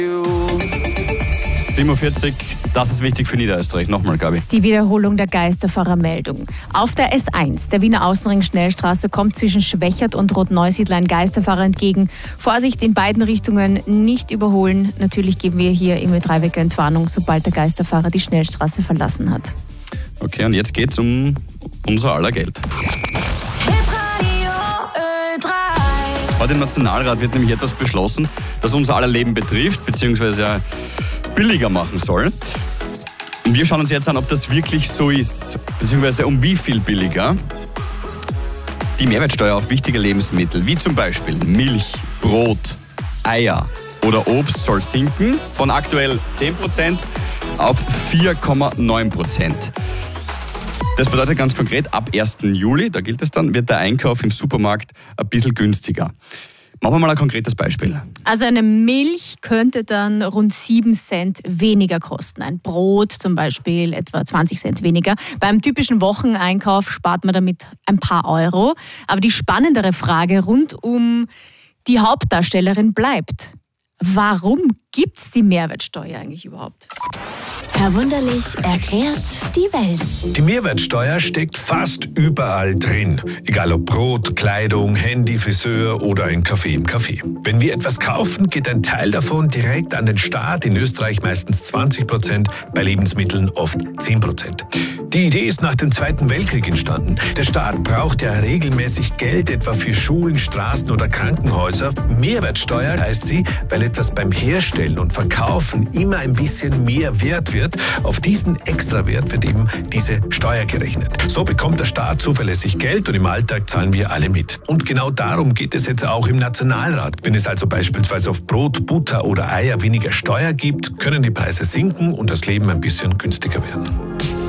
47, das ist wichtig für Niederösterreich. Nochmal, Gabi. Das ist die Wiederholung der Geisterfahrermeldung. Auf der S1, der Wiener Außenring-Schnellstraße, kommt zwischen Schwächert und Rotneusiedl ein Geisterfahrer entgegen. Vorsicht, in beiden Richtungen nicht überholen. Natürlich geben wir hier im Ö3-Wecker Entwarnung, sobald der Geisterfahrer die Schnellstraße verlassen hat. Okay, und jetzt geht's um unser aller Geld. Heute im Nationalrat wird nämlich etwas beschlossen, das unser aller Leben betrifft, beziehungsweise billiger machen soll. Und wir schauen uns jetzt an, ob das wirklich so ist, beziehungsweise um wie viel billiger. Die Mehrwertsteuer auf wichtige Lebensmittel, wie zum Beispiel Milch, Brot, Eier oder Obst, soll sinken von aktuell 10% auf 4,9%. Das bedeutet ganz konkret, ab 1. Juli, da gilt es dann, wird der Einkauf im Supermarkt ein bisschen günstiger. Machen wir mal ein konkretes Beispiel. Also eine Milch könnte dann rund 7 Cent weniger kosten. Ein Brot zum Beispiel etwa 20 Cent weniger. Beim typischen Wocheneinkauf spart man damit ein paar Euro. Aber die spannendere Frage rund um die Hauptdarstellerin bleibt: Warum gibt es die Mehrwertsteuer eigentlich überhaupt? Herr Wunderlich erklärt die Welt. Die Mehrwertsteuer steckt fast überall drin. Egal ob Brot, Kleidung, Handy, Friseur oder ein Kaffee im Café. Wenn wir etwas kaufen, geht ein Teil davon direkt an den Staat. In Österreich meistens 20%, bei Lebensmitteln oft 10%. Die Idee ist nach dem Zweiten Weltkrieg entstanden. Der Staat braucht ja regelmäßig Geld, etwa für Schulen, Straßen oder Krankenhäuser. Mehrwertsteuer heißt sie, weil etwas beim Herstellen und Verkaufen immer ein bisschen mehr wert wird. Auf diesen Extrawert wird eben diese Steuer gerechnet. So bekommt der Staat zuverlässig Geld und im Alltag zahlen wir alle mit. Und genau darum geht es jetzt auch im Nationalrat. Wenn es also beispielsweise auf Brot, Butter oder Eier weniger Steuer gibt, können die Preise sinken und das Leben ein bisschen günstiger werden.